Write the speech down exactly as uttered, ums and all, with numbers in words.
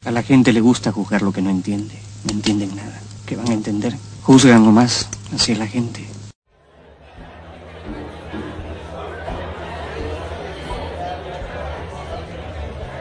A la gente le gusta juzgar lo que no entiende. No entienden nada. ¿Qué van a entender? Juzgan nomás. Así es la gente.